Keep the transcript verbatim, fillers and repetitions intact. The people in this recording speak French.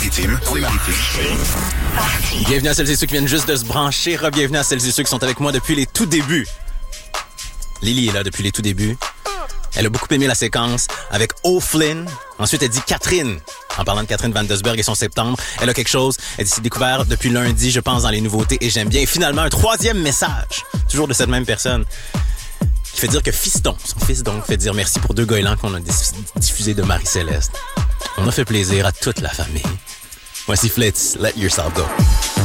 Maritimes, dans les Maritimes. Bienvenue à celles et ceux qui viennent juste de se brancher. Bienvenue à celles et ceux qui sont avec moi depuis les tout débuts. Lily est là depuis les tout débuts. Elle a beaucoup aimé la séquence avec O'Flynn. Ensuite, elle dit Catherine. En parlant de Catherine Van Desberg et son septembre, elle a quelque chose. Elle dit c'est découvert depuis lundi, je pense, dans les nouveautés et j'aime bien. Et finalement, un troisième message, toujours de cette même personne, qui fait dire que Fiston, son fils donc, fait dire merci pour deux goélands qu'on a diffusés de Marie-Céleste. On a fait plaisir à toute la famille. Voici Flitz, Let Yourself Go.